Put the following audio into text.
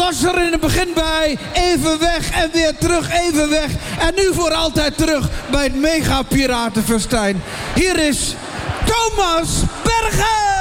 Was er in het begin bij, even weg en weer terug, even weg. En nu voor altijd terug bij het Mega Piratenfestijn. Hier is Thomas Bergen.